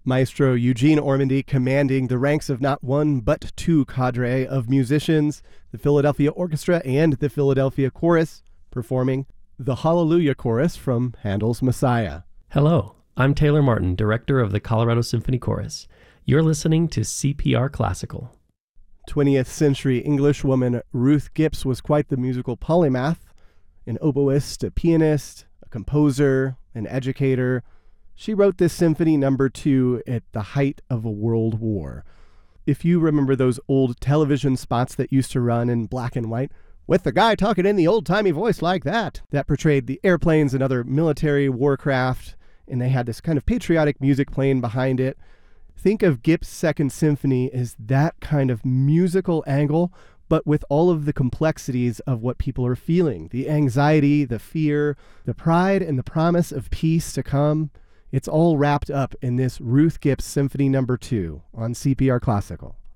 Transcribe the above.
Maestro Eugene Ormandy commanding the ranks of not one but two cadre of musicians, the Philadelphia Orchestra and the Philadelphia Chorus, performing the Hallelujah Chorus from Handel's Messiah. Hello, I'm Taylor Martin, director of the Colorado Symphony Chorus. You're listening to CPR Classical. 20th century Englishwoman Ruth Gipps was quite the musical polymath, an oboist, a pianist, a composer, an educator. She wrote this Symphony No. 2 at the height of a world war. If you remember those old television spots that used to run in black and white, with the guy talking in the old-timey voice like that portrayed the airplanes and other military warcraft, and they had this kind of patriotic music playing behind it. Think of Gipps' Second Symphony as that kind of musical angle, but with all of the complexities of what people are feeling, the anxiety, the fear, the pride, and the promise of peace to come. It's all wrapped up in this Ruth Gipps Symphony No. 2 on CPR Classical.